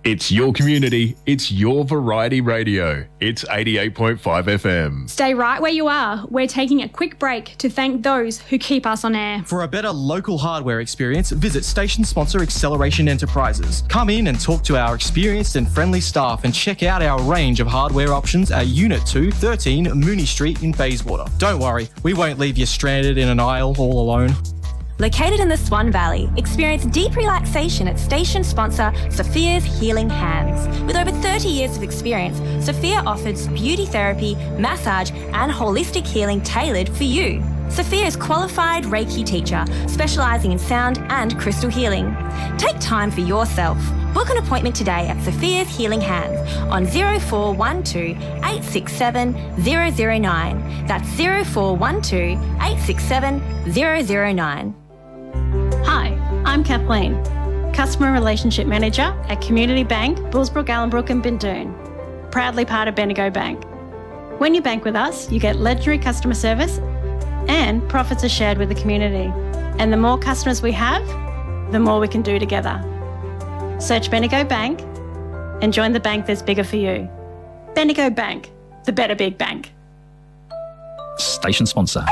It's your community. It's your variety radio. It's 88.5 FM. Stay right where you are. We're taking a quick break to thank those who keep us on air. For a better local hardware experience, visit station sponsor Acceleration Enterprises. Come in and talk to our experienced and friendly staff and check out our range of hardware options at Unit 2, 13 Mooney Street in Bayswater. Don't worry, we won't leave you stranded in an aisle all alone. Located in the Swan Valley, experience deep relaxation at station sponsor Sophia's Healing Hands. With over 30 years of experience, Sophia offers beauty therapy, massage and holistic healing tailored for you. Sophia's qualified Reiki teacher, specialising in sound and crystal healing. Take time for yourself. Book an appointment today at Sophia's Healing Hands on 0412 867 009. That's 0412 867 009. Hi, I'm Kathleen, Customer Relationship Manager at Community Bank, Bullsbrook, Allenbrook and Bindoon, proudly part of Bendigo Bank. When you bank with us, you get legendary customer service and profits are shared with the community. And the more customers we have, the more we can do together. Search Bendigo Bank and join the bank that's bigger for you. Bendigo Bank, the better big bank. Station sponsor.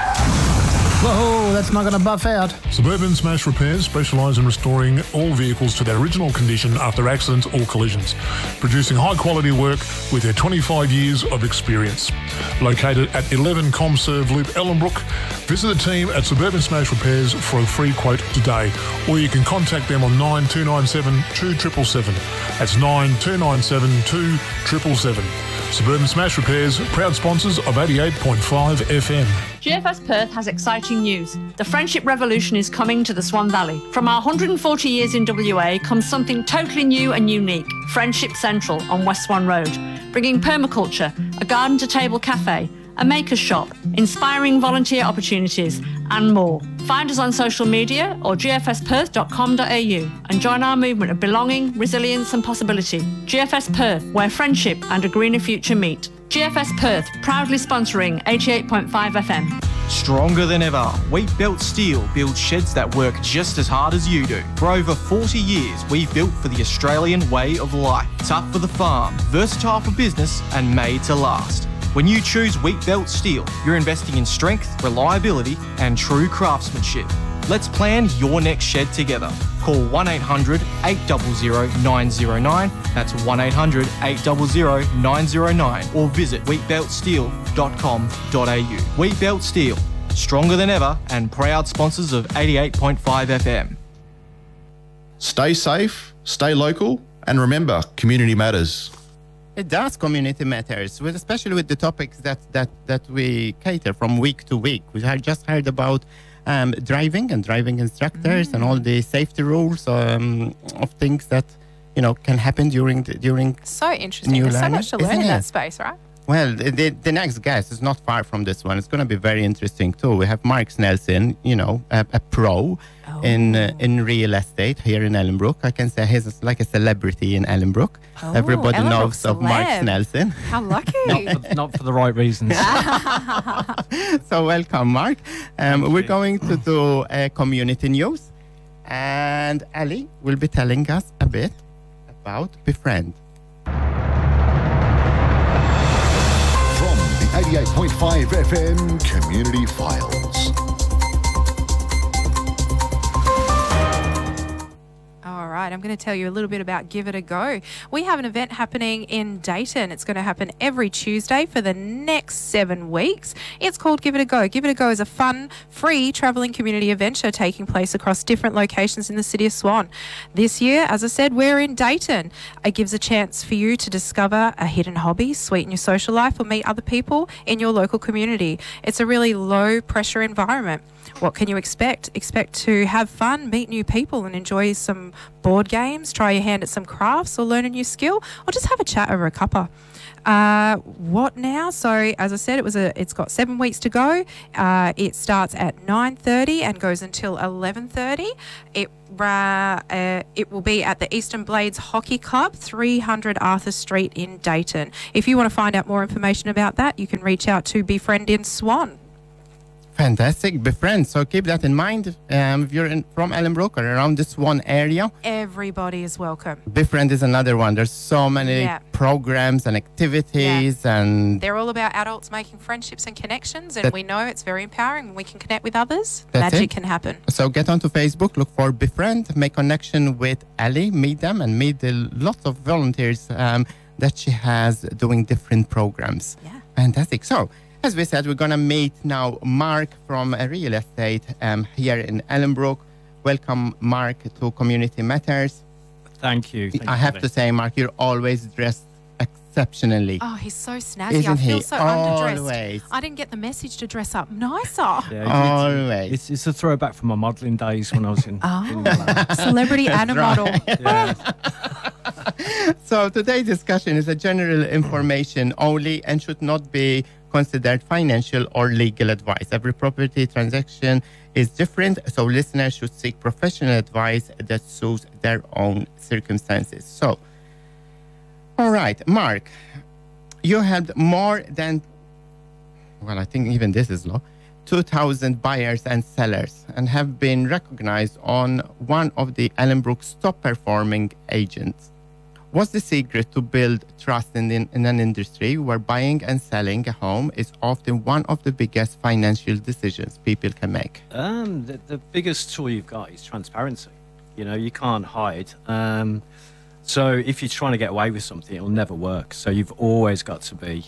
Whoa, that's not going to buff out. Suburban Smash Repairs specialise in restoring all vehicles to their original condition after accidents or collisions, producing high-quality work with their 25 years of experience. Located at 11 Comserve Loop, Ellenbrook, visit the team at Suburban Smash Repairs for a free quote today, or you can contact them on 9297 2777. That's 9297 2777. Suburban Smash Repairs, proud sponsors of 88.5 FM. GFS Perth has exciting news. The Friendship Revolution is coming to the Swan Valley. From our 140 years in WA comes something totally new and unique. Friendship Central on West Swan Road, bringing permaculture, a garden-to-table cafe, a maker's shop, inspiring volunteer opportunities and more. Find us on social media or gfsperth.com.au and join our movement of belonging, resilience and possibility. GFS Perth, where friendship and a greener future meet. GFS Perth, proudly sponsoring 88.5 FM. Stronger than ever, Wheat Belt Steel builds sheds that work just as hard as you do. For over 40 years, we've built for the Australian way of life. Tough for the farm, versatile for business and made to last. When you choose Wheat Belt Steel, you're investing in strength, reliability and true craftsmanship. Let's plan your next shed together. Call 1800 800 909, that's 1800 800 909, or visit wheatbeltsteel.com.au. Wheat Belt Steel, stronger than ever and proud sponsors of 88.5 FM. Stay safe, stay local, and remember, community matters. It does. Community matters, especially with the topics that we cater from week to week. We had just heard about driving and driving instructors and all the safety rules of things that can happen during so interesting. There's so much to learn in that space, right? Well, the next guest is not far from this one. It's going to be very interesting too. We have Mark Snelson, a pro in real estate here in Ellenbrook. I can say he's like a celebrity in Ellenbrook. Everybody knows of Mark Snelson. How lucky! not for the right reasons. So welcome, Mark. We're going to do community news, and Ali will be telling us a bit about Befriend. 88.5 FM Community Files. All right, I'm going to tell you a little bit about Give It a Go. We have an event happening in Dayton. It's going to happen every Tuesday for the next 7 weeks. It's called Give It a Go. Give It a Go is a fun, free travelling community adventure taking place across different locations in the city of Swan. This year, as I said, we're in Dayton. It gives a chance for you to discover a hidden hobby, sweeten your social life, or meet other people in your local community. It's a really low-pressure environment. What can you expect? Expect to have fun, meet new people and enjoy some board games, try your hand at some crafts or learn a new skill, or just have a chat over a cuppa. What now? So as I said, it's got 7 weeks to go. It starts at 9:30 and goes until 11:30. It will be at the Eastern Blades Hockey Club, 300 Arthur Street in Dayton. If you want to find out more information about that, you can reach out to Befriend in Swan. Fantastic. Befriend. So keep that in mind. If you're from Ellenbrook or around this one area, everybody is welcome. Befriend is another one. There's so many programs and activities, and they're all about adults making friendships and connections, and That- we know it's very empowering when we can connect with others. That's Magic it. can happen. So get onto Facebook, look for Befriend, make connection with Ali, meet them, and meet the lots of volunteers that she has doing different programs. Yeah. Fantastic. So, as we said, we're going to meet now Mark from a real estate here in Ellenbrook. Welcome, Mark, to Community Matters. Thank you. I have to say, Mark, you're always dressed exceptionally. Oh, he's so snazzy. Isn't I feel he? so underdressed. Always. I didn't get the message to dress up nicer. Always. It's a throwback from my modelling days when I was in. Celebrity and a model. So today's discussion is a general information only and should not be considered financial or legal advice. Every property transaction is different, so listeners should seek professional advice that suits their own circumstances. So, all right, Mark, you had more than, well, I think even this is low, 2,000 buyers and sellers, and have been recognized on one of the Ellenbrook's top performing agents. What's the secret to build trust in an industry where buying and selling a home is often one of the biggest financial decisions people can make? The biggest tool you've got is transparency. You know, you can't hide. So if you're trying to get away with something, it'll never work. So you've always got to be,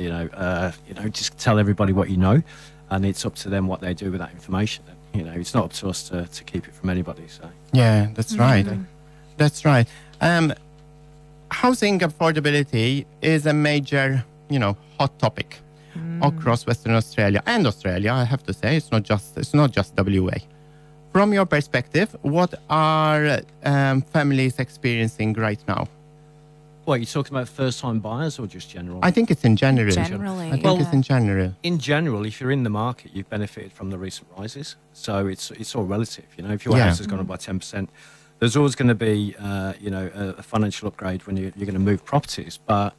just tell everybody what you know, and it's up to them what they do with that information. You know, it's not up to us to keep it from anybody. So yeah, that's right. That's right. Housing affordability is a major, hot topic across Western Australia and Australia. I have to say, it's not just WA. From your perspective, what are families experiencing right now? what, you're talking about first-time buyers or just general? I think it's in general. Generally, I think it's in general. In general, if you're in the market, you've benefited from the recent rises. So it's all relative. You know, if your house has gone up by 10%, there's always going to be, a financial upgrade when you're going to move properties. But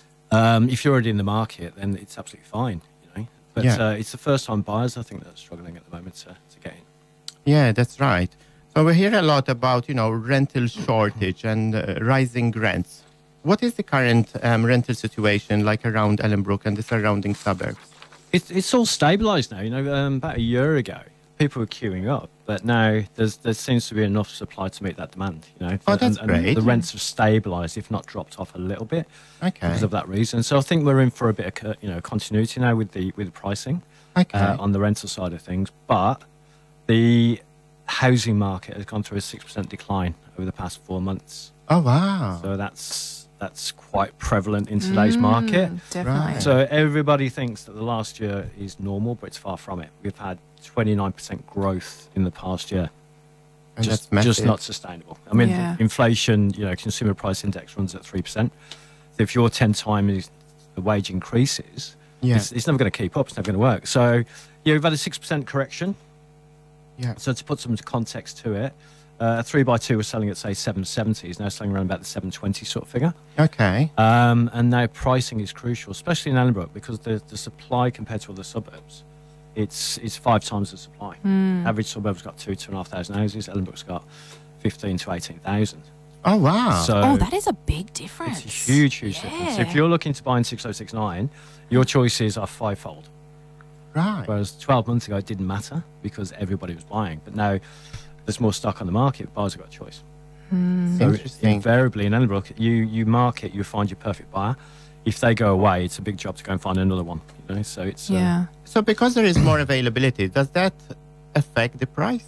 if you're already in the market, then it's absolutely fine. You know, but it's the first-time buyers, I think, that are struggling at the moment to get in. Yeah, that's right. So we hear a lot about, rental shortage and rising rents. What is the current rental situation like around Ellenbrook and the surrounding suburbs? It's all stabilised now. You know, about a year ago, people were queuing up, but now there seems to be enough supply to meet that demand. You know, that's great. And the rents have stabilised, if not dropped off a little bit, because of that reason. So I think we're in for a bit of continuity now with the pricing on the rental side of things. But the housing market has gone through a 6% decline over the past 4 months. Oh wow! So that's quite prevalent in today's market. Definitely. So everybody thinks that the last year is normal, but it's far from it. We've had 29% growth in the past year. And Just that's massive. not sustainable. I mean, inflation, consumer price index runs at 3%. So if your 10 times the wage increases, it's never going to keep up. It's never going to work. So we've had a 6% correction. Yeah. So to put some context to it, a 3x2 was selling at, say, 770, is now selling around about the 720 sort of figure. Okay. And now pricing is crucial, especially in Ellenbrook, because the supply compared to other suburbs, it's 5 times the supply. Average suburb's got 2,500 houses. Ellenbrook's got 15 to 18,000. Oh wow! So that is a big difference. it's a huge difference. So if you're looking to buy in 6069, your choices are fivefold. Right. Whereas 12 months ago, it didn't matter because everybody was buying. But now there's more stock on the market. Buyers have got a choice. So Interesting. invariably in Ellenbrook, you market, you find your perfect buyer. If they go away, it's a big job to go and find another one. You know, so it's So because there is more availability, does that affect the price?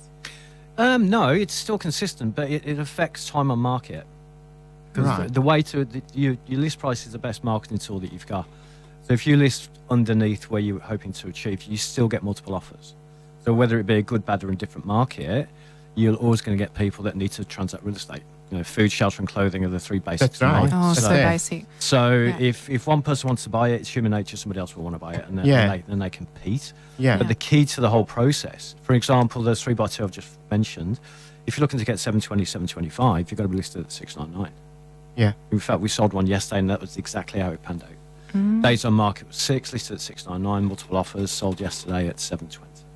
no, it's still consistent, but it affects time on market. Because Right. the way your list price is the best marketing tool that you've got. So if you list underneath where you're hoping to achieve, you still get multiple offers. So whether it be a good, bad, or indifferent market, you're always going to get people that need to transact real estate. You know, food, shelter, and clothing are the three basics. That's right. Oh, That's so it. basic. So if one person wants to buy it, it's human nature, somebody else will want to buy it, and then they compete. Yeah. But the key to the whole process, for example, the 3x2 I've just mentioned, if you're looking to get 720, 725, you've got to be listed at 699. Yeah. In fact, we sold one yesterday, and that was exactly how it panned out. Days on market was 6, listed at 699, multiple offers, sold yesterday at 720.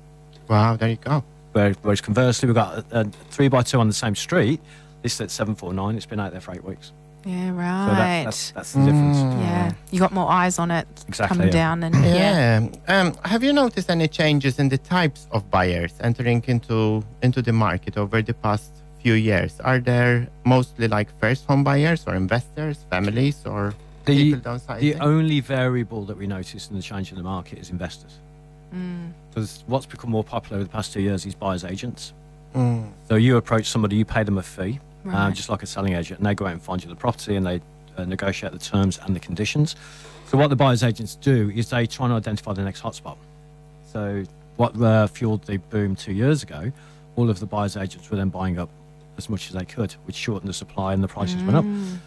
Wow, there you go. Whereas conversely, we've got a 3x2 on the same street. This at 749. It's been out there for 8 weeks. Yeah, right. So that's the difference. Yeah, you got more eyes on it coming down. And have you noticed any changes in the types of buyers entering into the market over the past few years? Are there mostly like first home buyers or investors, families, or people downsizing? The only variable that we notice in the change in the market is investors. Because what's become more popular over the past 2 years is buyers agents. So you approach somebody, you pay them a fee, just like a selling agent, and they go out and find you the property, and they negotiate the terms and the conditions. So what the buyers agents do is they try and identify the next hotspot. So what fueled the boom 2 years ago, all of the buyers agents were then buying up as much as they could, which shortened the supply and the prices went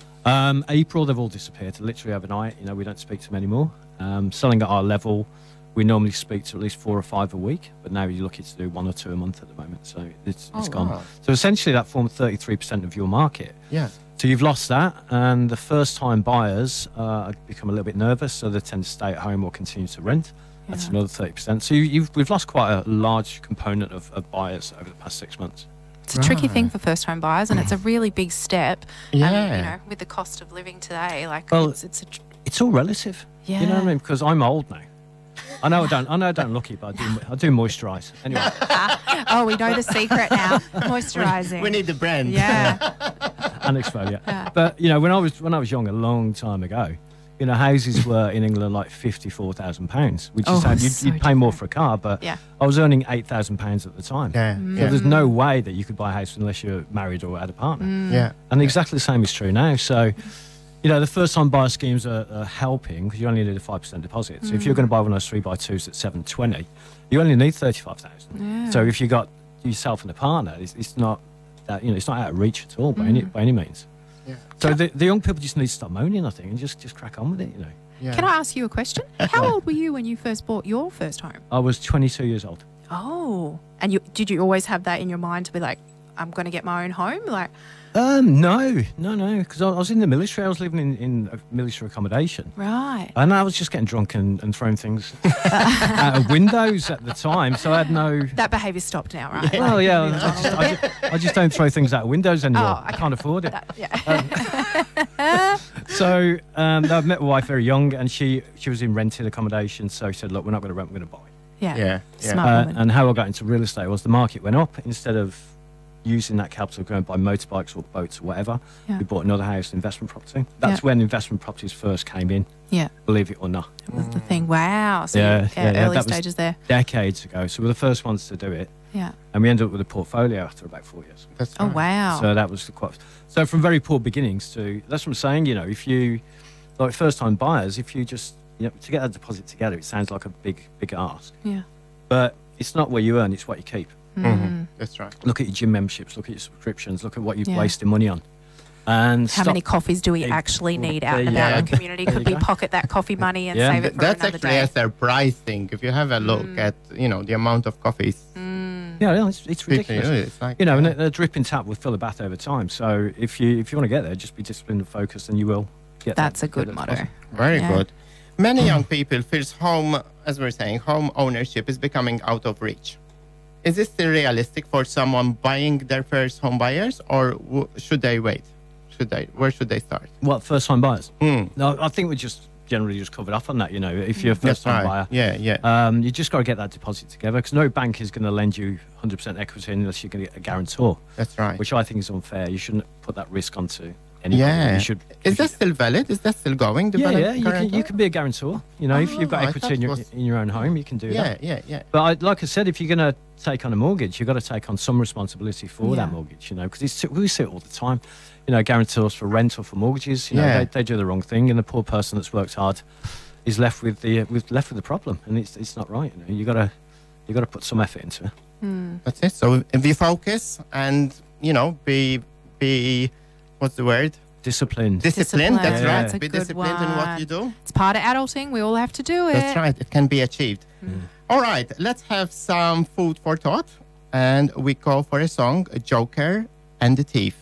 up. April, they've all disappeared literally overnight. You know, we don't speak to them anymore. Selling at our level, we normally speak to at least 4 or 5 a week, but now you're looking to do 1 or 2 a month at the moment. So it's gone. Wow. So essentially that formed 33% of your market. Yeah. So you've lost that, and the first-time buyers become a little bit nervous, so they tend to stay at home or continue to rent. That's another 30%. So we've lost quite a large component of buyers over the past 6 months. It's a tricky thing for first-time buyers, and it's a really big step. Yeah. And, you know, with the cost of living today, like it's all relative. Yeah. You know what I mean? Because I'm old now. I know I don't look it, but I do moisturise. Anyway. Oh, we know the secret now. Moisturising. We need the brand. Yeah. And exfoliate. But you know, when I was young, a long time ago, you know, houses were in England like £54,000, which is you'd pay more for a car, but I was earning £8,000 at the time. So there's no way that you could buy a house unless you're married or had a partner. Yeah. And exactly the same is true now. So, you know, the first-time buyer schemes are helping because you only need a 5% deposit. So if you're going to buy one of those 3x2s at 720, you only need 35,000. Yeah. So if you got yourself and a partner, it's not that, you know, it's not out of reach at all by any means. Yeah. So the young people just need to stop moaning, I think, and just crack on with it, you know. Yeah. Can I ask you a question? How old were you when you first bought your first home? I was 22 years old. Oh, and did you always have that in your mind to be like, I'm going to get my own home? Like, no, because I was in the military. I was living in a military accommodation. Right. And I was just getting drunk and throwing things out of windows at the time, so I had no... That behaviour stopped now, right? Well, yeah, I just don't throw things out of windows anymore. Oh, okay. I can't afford it. Yeah. So I met my wife very young, and she was in rented accommodation, so she said, look, we're not going to rent, we're going to buy. Yeah. Smart woman. And how I got into real estate was the market went up. Instead of using that capital going buy motorbikes or boats or whatever, we bought another house, investment property. That's when investment properties first came in. Yeah. Believe it or not. That was the thing. Wow. So early stages there. Decades ago. So we were the first ones to do it. Yeah. And we ended up with a portfolio after about 4 years. That's right. Oh, wow. So that was so from very poor beginnings to, that's what I'm saying, you know, if you, like first time buyers, if you just, you know, to get that deposit together, it sounds like a big ask. Yeah. But it's not what you earn, it's what you keep. That's right. Look at your gym memberships, look at your subscriptions, look at what you're wasting money on. And how many coffees do we actually need out and about in the community? Could we pocket that coffee money and save it for That's another actually day? a surprise thing. If you have a look at, you know, the amount of coffees. Yeah, it's ridiculous. It's like, you know, and a dripping tap will fill a bath over time. So if you want to get there, just be disciplined and focused, and you will get That's that, a good motto. Very good. Many young people feel home, as we're saying, home ownership is becoming out of reach. Is this still realistic for someone buying their first home buyers, or should they wait? Where should they start? What, first time buyers? No, I think we just generally just covered off on that. You know, if you're a first time buyer, you just got to get that deposit together, because no bank is going to lend you 100% equity unless you're going to get a guarantor. That's right. Which I think is unfair. You shouldn't put that risk onto anybody. You should. Is that still valid? Is that still going? You can be a guarantor. You know, if you've got equity in your own home, you can do that. Yeah. But like I said, if you're going to take on a mortgage, you've got to take on some responsibility for that mortgage. You know, because we see it all the time. You know, guarantors for rent or for mortgages. You know, they do the wrong thing, and the poor person that's worked hard is left with the problem, and it's not right. You know, you got to put some effort into it. That's it. So be focus and, you know, be what's the word? Disciplined. Disciplined. That's right. That's a be good disciplined in what you do. It's part of adulting. We all have to do it. That's right. It can be achieved. All right. Let's have some food for thought, and we go for a song, Joker and the Thief.